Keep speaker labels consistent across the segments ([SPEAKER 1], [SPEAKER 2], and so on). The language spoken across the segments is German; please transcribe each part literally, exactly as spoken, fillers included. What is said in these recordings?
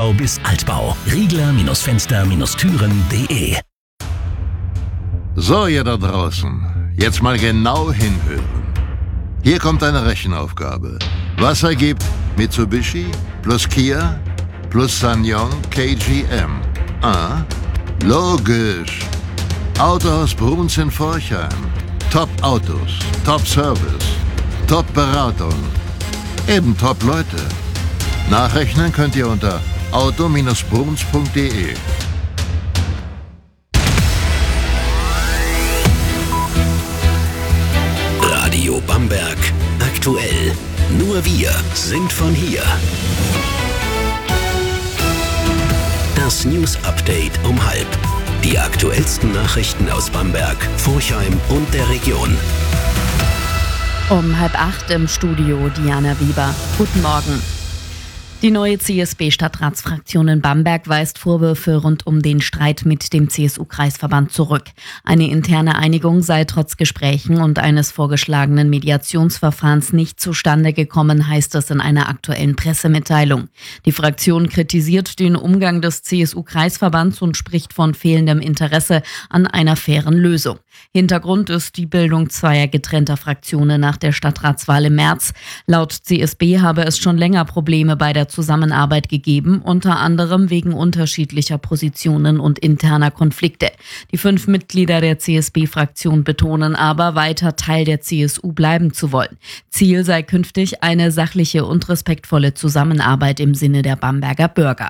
[SPEAKER 1] Neubau bis Altbau. Riegler-Fenster-Türen punkt de.
[SPEAKER 2] So, ihr da draußen, jetzt mal genau hinhören. Hier kommt eine Rechenaufgabe. Was ergibt Mitsubishi plus Kia plus Sanyong K G M? Ah, logisch. Autohaus Bruns in Forchheim. Top Autos, Top Service, Top Beratung. Eben Top Leute. Nachrechnen könnt ihr unter auto Bindestrich bruns punkt de.
[SPEAKER 1] Radio Bamberg aktuell. Nur wir sind von hier. Das News Update um halb. Die aktuellsten Nachrichten aus Bamberg, Forchheim und der Region.
[SPEAKER 3] Um halb acht im Studio Diana Bieber. Guten Morgen. Die neue C S B-Stadtratsfraktion in Bamberg weist Vorwürfe rund um den Streit mit dem C S U-Kreisverband zurück. Eine interne Einigung sei trotz Gesprächen und eines vorgeschlagenen Mediationsverfahrens nicht zustande gekommen, heißt es in einer aktuellen Pressemitteilung. Die Fraktion kritisiert den Umgang des C S U-Kreisverbands und spricht von fehlendem Interesse an einer fairen Lösung. Hintergrund ist die Bildung zweier getrennter Fraktionen nach der Stadtratswahl im März. Laut C S B habe es schon länger Probleme bei der Zusammenarbeit gegeben, unter anderem wegen unterschiedlicher Positionen und interner Konflikte. Die fünf Mitglieder der C S B-Fraktion betonen aber, weiter Teil der C S U bleiben zu wollen. Ziel sei künftig eine sachliche und respektvolle Zusammenarbeit im Sinne der Bamberger Bürger.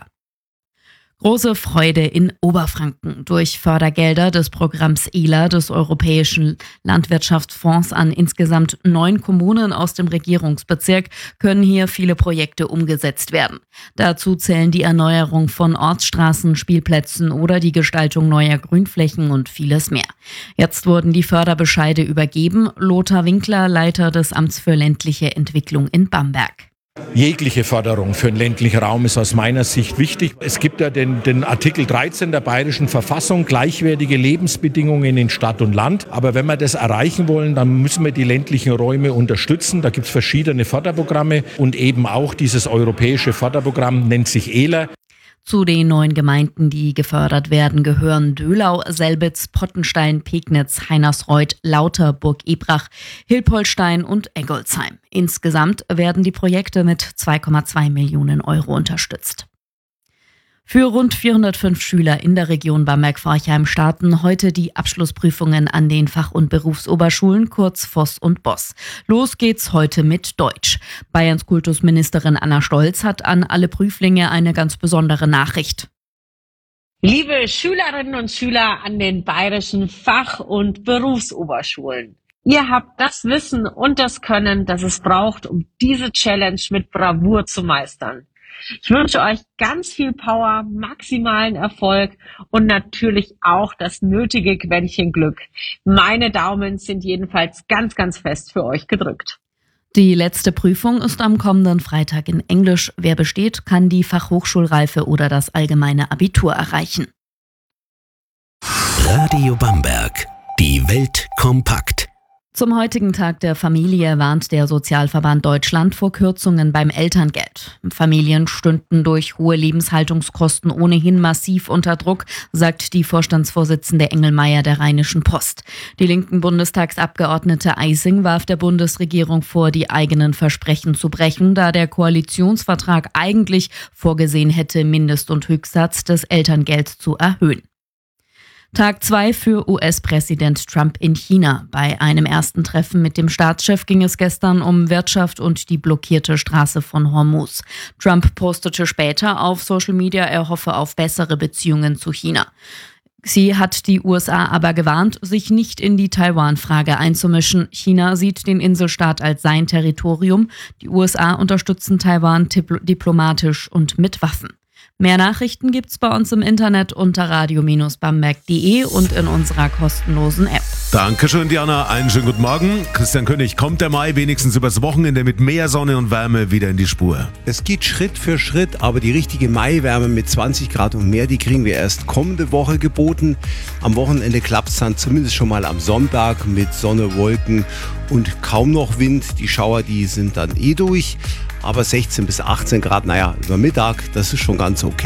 [SPEAKER 3] Große Freude in Oberfranken. Durch Fördergelder des Programms E L A des Europäischen Landwirtschaftsfonds an insgesamt neun Kommunen aus dem Regierungsbezirk können hier viele Projekte umgesetzt werden. Dazu zählen die Erneuerung von Ortsstraßen, Spielplätzen oder die Gestaltung neuer Grünflächen und vieles mehr. Jetzt wurden die Förderbescheide übergeben. Lothar Winkler, Leiter des Amts für ländliche Entwicklung in Bamberg.
[SPEAKER 4] Jegliche Förderung für den ländlichen Raum ist aus meiner Sicht wichtig. Es gibt ja den, den Artikel dreizehn der Bayerischen Verfassung, gleichwertige Lebensbedingungen in Stadt und Land. Aber wenn wir das erreichen wollen, dann müssen wir die ländlichen Räume unterstützen. Da gibt es verschiedene Förderprogramme und eben auch dieses europäische Förderprogramm nennt sich E L A.
[SPEAKER 3] Zu den neuen Gemeinden, die gefördert werden, gehören Döhlau, Selbitz, Pottenstein, Pegnitz, Heinersreuth, Lauter, Burg-Ebrach, Hilpoltstein und Eggolsheim. Insgesamt werden die Projekte mit zwei Komma zwei Millionen Euro unterstützt. Für rund vierhundertfünf Schüler in der Region Bamberg-Forchheim starten heute die Abschlussprüfungen an den Fach- und Berufsoberschulen, kurz Voss und Boss. Los geht's heute mit Deutsch. Bayerns Kultusministerin Anna Stolz hat an alle Prüflinge eine ganz besondere Nachricht.
[SPEAKER 5] Liebe Schülerinnen und Schüler an den bayerischen Fach- und Berufsoberschulen. Ihr habt das Wissen und das Können, das es braucht, um diese Challenge mit Bravour zu meistern. Ich wünsche euch ganz viel Power, maximalen Erfolg und natürlich auch das nötige Quäntchen Glück. Meine Daumen sind jedenfalls ganz, ganz fest für euch gedrückt.
[SPEAKER 3] Die letzte Prüfung ist am kommenden Freitag in Englisch. Wer besteht, kann die Fachhochschulreife oder das allgemeine Abitur erreichen.
[SPEAKER 1] Radio Bamberg. Die Welt kompakt.
[SPEAKER 3] Zum heutigen Tag der Familie warnt der Sozialverband Deutschland vor Kürzungen beim Elterngeld. Familien stünden durch hohe Lebenshaltungskosten ohnehin massiv unter Druck, sagt die Vorstandsvorsitzende Engelmeier der Rheinischen Post. Die linken Bundestagsabgeordnete Eising warf der Bundesregierung vor, die eigenen Versprechen zu brechen, da der Koalitionsvertrag eigentlich vorgesehen hätte, Mindest- und Höchstsatz des Elterngelds zu erhöhen. Tag zwei für U S-Präsident Trump in China. Bei einem ersten Treffen mit dem Staatschef ging es gestern um Wirtschaft und die blockierte Straße von Hormuz. Trump postete später auf Social Media, er hoffe auf bessere Beziehungen zu China. Sie hat die U S A aber gewarnt, sich nicht in die Taiwan-Frage einzumischen. China sieht den Inselstaat als sein Territorium. Die U S A unterstützen Taiwan diplomatisch und mit Waffen. Mehr Nachrichten gibt's bei uns im Internet unter radio Bindestrich bamberg punkt de und in unserer kostenlosen App.
[SPEAKER 6] Dankeschön, Diana. Einen schönen guten Morgen. Christian König, kommt der Mai wenigstens übers Wochenende mit mehr Sonne und Wärme wieder in die Spur?
[SPEAKER 7] Es geht Schritt für Schritt, aber die richtige Maiwärme mit zwanzig Grad und mehr, die kriegen wir erst kommende Woche geboten. Am Wochenende klappt's dann zumindest schon mal am Sonntag mit Sonne, Wolken und kaum noch Wind. Die Schauer, die sind dann eh durch. Aber sechzehn bis achtzehn Grad, naja, über Mittag, das ist schon ganz okay.